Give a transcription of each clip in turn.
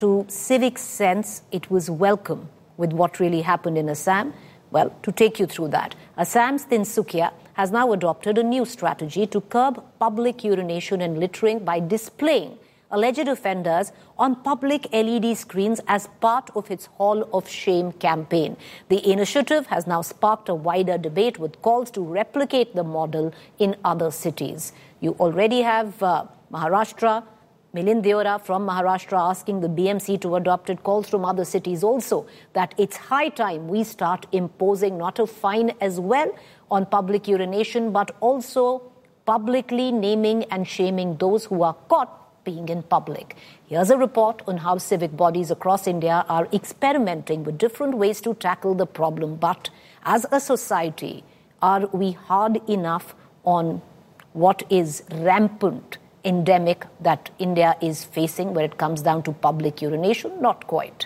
To civic sense, it was welcome with what really happened in Assam. Well, to take you through that, Assam's Tinsukia has now adopted a new strategy to curb public urination and littering by displaying alleged offenders on public LED screens as part of its Hall of Shame campaign. The initiative has now sparked a wider debate with calls to replicate the model in other cities. You already have Maharashtra. Milind Deora from Maharashtra asking the BMC to adopt it, calls from other cities also that it's high time we start imposing not a fine as well on public urination, but also publicly naming and shaming those who are caught being in public. Here's a report on how civic bodies across India are experimenting with different ways to tackle the problem. But as a society, are we hard enough on what is rampant endemic that India is facing when it comes down to public urination? Not quite.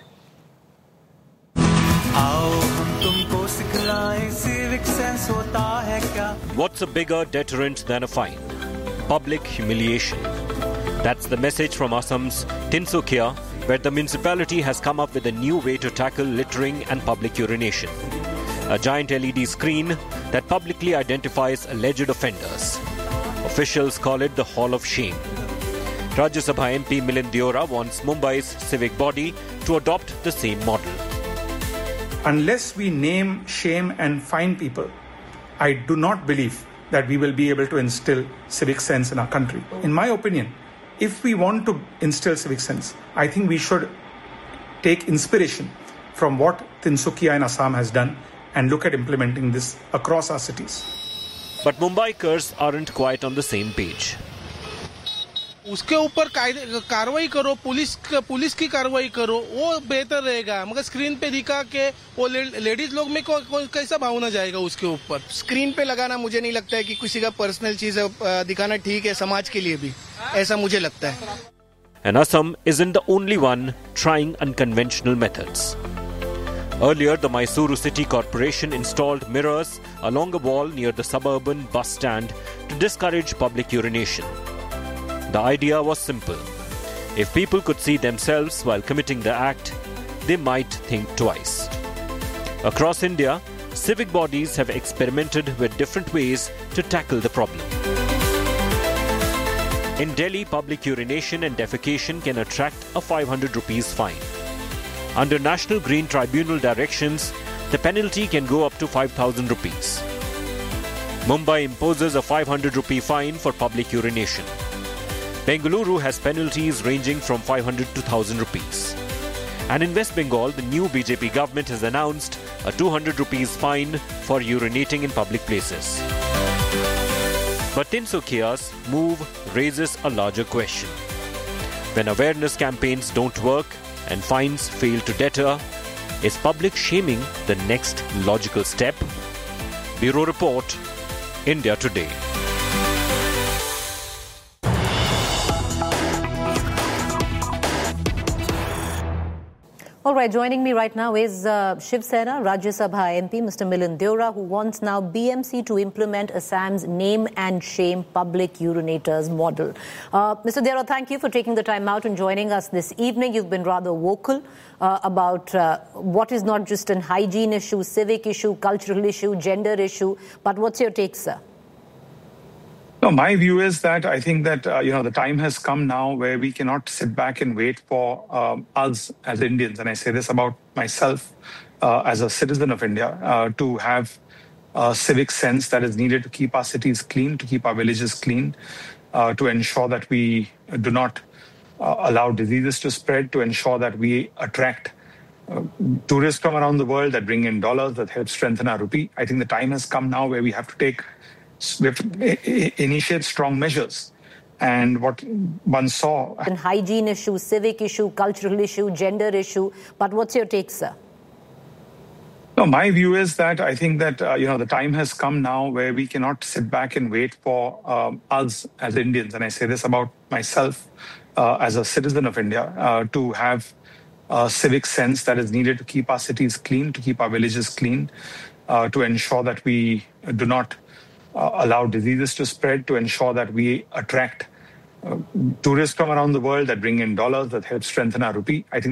What's a bigger deterrent than a fine? Public humiliation. That's the message from Assam's Tinsukia, where the municipality has come up with a new way to tackle littering and public urination. A giant LED screen that publicly identifies alleged offenders. Officials call it the Hall of Shame. Rajya Sabha MP Milind Deora wants Mumbai's civic body to adopt the same model. Unless we name, shame and fine people, I do not believe that we will be able to instill civic sense in our country. In my opinion, if we want to instill civic sense, I think we should take inspiration from what Tinsukia in Assam has done and look at implementing this across our cities. But Mumbaikars aren't quite on the same page. उसके ऊपर कार्रवाई करो, police की कार्रवाई करो, वो बेहतर रहेगा। मगर स्क्रीन पे दिखा के वो लेडीज लोग में कैसा भावना जाएगा उसके ऊपर? स्क्रीन पे लगाना मुझे नहीं लगता है कि किसी का पर्सनल चीज दिखाना ठीक है, समाज के लिए भी ऐसा मुझे लगता है। And Assam isn't the only one trying unconventional methods. Earlier, the Mysuru City Corporation installed mirrors along a wall near the suburban bus stand to discourage public urination. The idea was simple. If people could see themselves while committing the act, they might think twice. Across India, civic bodies have experimented with different ways to tackle the problem. In Delhi, public urination and defecation can attract a 500 rupees fine. Under National Green Tribunal directions, the penalty can go up to 5,000 rupees. Mumbai imposes a 500 rupee fine for public urination. Bengaluru has penalties ranging from 500 to 1,000 rupees. And in West Bengal, the new BJP government has announced a 200 rupees fine for urinating in public places. But Tinsukia's move raises a larger question. When awareness campaigns don't work and fines fail to deter, is public shaming the next logical step? Bureau Report, India Today. All right, joining me right now is Shiv Sena, Rajya Sabha MP, Mr. Milind Deora, who wants now BMC to implement Assam's name and shame public urinators model. Mr. Deora, thank you for taking the time out and joining us this evening. You've been rather vocal about what is not just an hygiene issue, civic issue, cultural issue, gender issue, but what's your take, sir? No, my view is that I think that, the time has come now where we cannot sit back and wait for us as Indians, and I say this about myself as a citizen of India, to have civic sense that is needed to keep our cities clean, to keep our villages clean, to ensure that we do not allow diseases to spread, to ensure that we attract tourists from around the world that bring in dollars, that help strengthen our rupee. I think the time has come now where we have to initiate strong measures. And what one saw... An hygiene issue, civic issue, cultural issue, gender issue. But what's your take, sir? No, my view is that I think that, the time has come now where we cannot sit back and wait for us as Indians, and I say this about myself as a citizen of India, to have civic sense that is needed to keep our cities clean, to keep our villages clean, to ensure that we do not allow diseases to spread, to ensure that we attract tourists from around the world that bring in dollars, that help strengthen our rupee. I think